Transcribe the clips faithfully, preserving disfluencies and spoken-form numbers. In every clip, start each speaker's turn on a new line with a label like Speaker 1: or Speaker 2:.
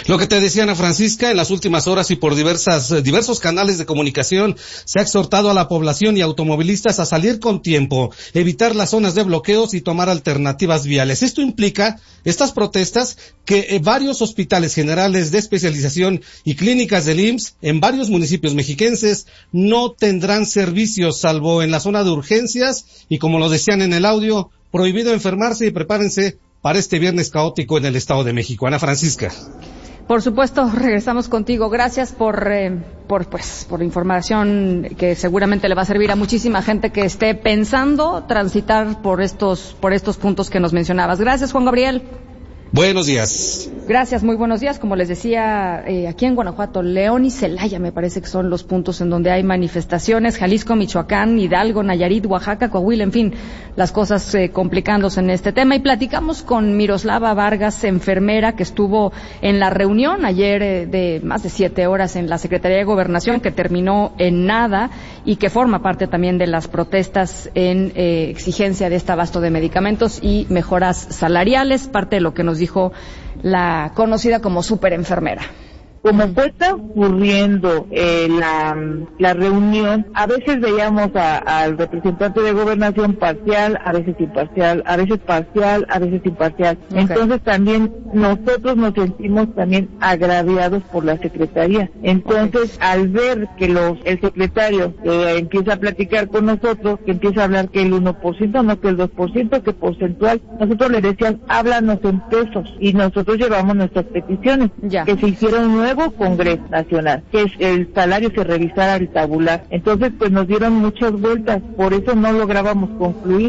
Speaker 1: Lo que te decía Ana Francisca, en las últimas horas y por diversas, diversos canales de comunicación, se ha exhortado a la población y automovilistas a salir con tiempo, evitar las zonas de bloqueos y tomar alternativas viales. Esto implica, estas protestas, que eh, varios hospitales generales de especialización y clínicas del I M S S en varios municipios mexiquenses no tendrán servicios, salvo en la zona de urgencias, y como lo decían en el audio, prohibido enfermarse y prepárense para este viernes caótico en el Estado de México. Ana Francisca.
Speaker 2: Por supuesto, regresamos contigo. Gracias por, eh, por, pues, por información que seguramente le va a servir a muchísima gente que esté pensando transitar por estos, por estos puntos que nos mencionabas. Gracias, Juan Gabriel.
Speaker 1: Buenos días.
Speaker 2: Gracias, muy buenos días. Como les decía, eh, aquí en Guanajuato, León y Celaya me parece que son los puntos en donde hay manifestaciones. Jalisco, Michoacán, Hidalgo, Nayarit, Oaxaca, Coahuila, en fin, las cosas eh, complicándose en este tema. Y platicamos con Miroslava Vargas, enfermera, que estuvo en la reunión ayer eh, de más de siete horas en la Secretaría de Gobernación, que terminó en nada y que forma parte también de las protestas en eh, exigencia de este abasto de medicamentos y mejoras salariales, parte de lo que nos dijo la conocida como superenfermera.
Speaker 3: Como fue transcurriendo eh, la, la reunión, a veces veíamos a, al representante de gobernación parcial, a veces imparcial, a veces parcial, a veces imparcial. Okay. Entonces también nosotros nos sentimos también agraviados por la secretaría. Entonces, okay, al ver que los el secretario eh, empieza a platicar con nosotros, que empieza a hablar que el uno por ciento, no que el dos por ciento, que porcentual, nosotros le decíamos, háblanos en pesos, y nosotros llevamos nuestras peticiones, ya, que se hicieron nuevos Congreso Nacional, que es el salario se revisara el tabular. Entonces, pues nos dieron muchas vueltas, por eso no lográbamos concluir.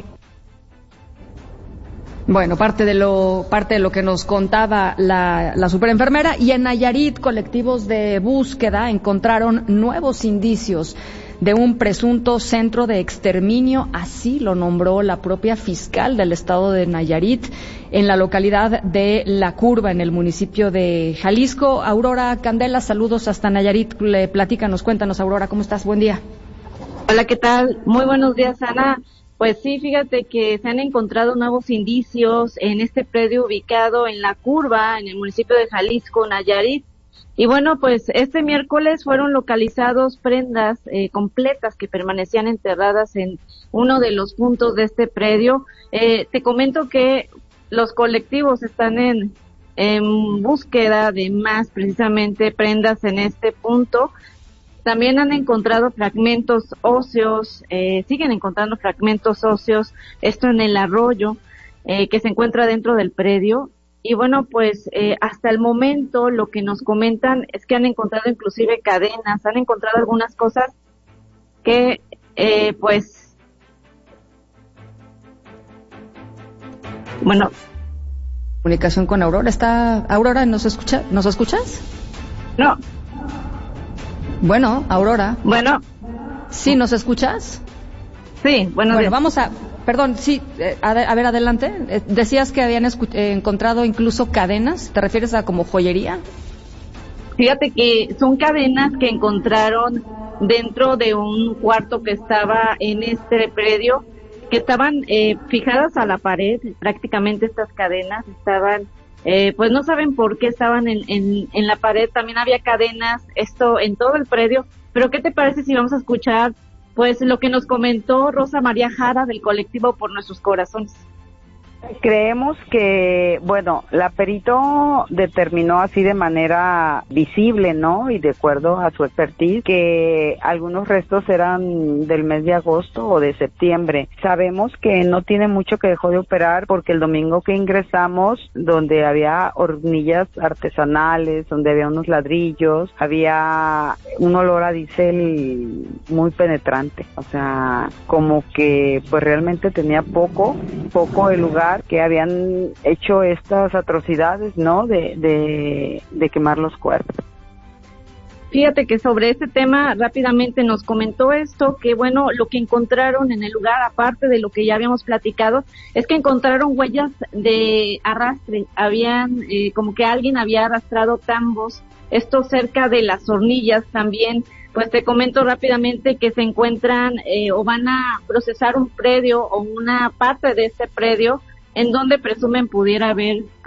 Speaker 2: Bueno, parte de lo parte de lo que nos contaba la, la superenfermera. Y en Nayarit, colectivos de búsqueda encontraron nuevos indicios de un presunto centro de exterminio, así lo nombró la propia fiscal del estado de Nayarit, en la localidad de La Curva, en el municipio de Jalisco. Aurora Candela, saludos hasta Nayarit. Le platícanos, cuéntanos, Aurora, ¿cómo estás? Buen día.
Speaker 4: Hola, ¿qué tal? Muy buenos días, Ana. Pues sí, fíjate que se han encontrado nuevos indicios en este predio ubicado en La Curva, en el municipio de Jalisco, Nayarit. Y bueno, pues este miércoles fueron localizados prendas eh, completas que permanecían enterradas en uno de los puntos de este predio. Eh, te comento que los colectivos están en, en búsqueda de más, precisamente, prendas en este punto. También han encontrado fragmentos óseos, eh, siguen encontrando fragmentos óseos, esto en el arroyo eh, que se encuentra dentro del predio. Y bueno, pues eh, hasta el momento lo que nos comentan es que han encontrado inclusive cadenas, han encontrado algunas cosas que eh, pues, bueno.
Speaker 2: Comunicación con Aurora, ¿está Aurora? ¿Nos escucha? ¿Nos escuchas?
Speaker 4: No.
Speaker 2: Bueno, Aurora.
Speaker 4: Bueno.
Speaker 2: ¿Sí, nos escuchas?
Speaker 4: Sí, bueno.
Speaker 2: Bueno, vamos a... Perdón, sí, eh, a, a ver, adelante. Eh, decías que habían escu- eh, encontrado incluso cadenas. ¿Te refieres a como joyería?
Speaker 4: Fíjate que son cadenas que encontraron dentro de un cuarto que estaba en este predio, que estaban eh, fijadas a la pared. Prácticamente estas cadenas estaban, eh, pues no saben por qué estaban en, en, en la pared. También había cadenas, esto en todo el predio. Pero ¿qué te parece si vamos a escuchar pues lo que nos comentó Rosa María Jara del colectivo Por Nuestros Corazones?
Speaker 5: Creemos que, bueno, la perito determinó así de manera visible, ¿no? Y de acuerdo a su expertise, que algunos restos eran del mes de agosto o de septiembre. Sabemos que no tiene mucho que dejó de operar porque el domingo que ingresamos, donde había hornillas artesanales, donde había unos ladrillos, había un olor a diésel muy penetrante. O sea, como que pues realmente tenía poco, poco el lugar que habían hecho estas atrocidades, ¿no? De, de, de quemar los cuerpos.
Speaker 4: Fíjate que sobre este tema rápidamente nos comentó esto, que bueno, lo que encontraron en el lugar, aparte de lo que ya habíamos platicado, es que encontraron huellas de arrastre. Habían, eh, como que alguien había arrastrado tambos, esto cerca de las hornillas también. Pues te comento rápidamente que se encuentran eh, o van a procesar un predio o una parte de este predio en donde presumen pudiera haber